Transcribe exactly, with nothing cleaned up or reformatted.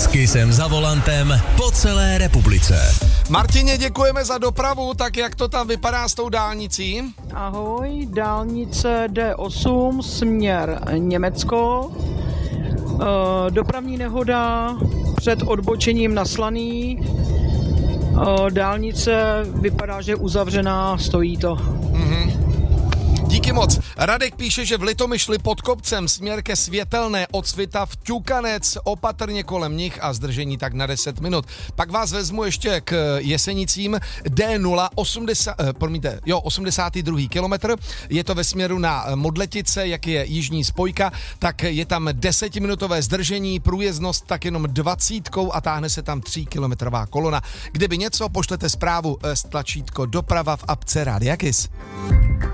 S Kissem za volantem po celé republice. Martině, děkujeme za dopravu, tak jak to tam vypadá s tou dálnicí? Ahoj, dálnice D osm, směr Německo. E, dopravní nehoda před odbočením na Slaný. E, dálnice vypadá, že je uzavřená, stojí to. Mhm. Díky moc. Radek píše, že v Litomyšli pod kopcem směr ke Světelné od Svita v Ťukanec, opatrně kolem nich a zdržení tak na deset minut. Pak vás vezmu ještě k Jesenicím. D nula, osmdesát, eh, promiňte, jo, osmdesátý druhý kilometr. Je to ve směru na Modletice, jak je jižní spojka, tak je tam desetiminutové zdržení, průjezdnost tak jenom dvacítkou a táhne se tam tříkilometrová kolona. Kdyby něco, pošlete zprávu s tlačítko doprava v apce Rádia Kiss.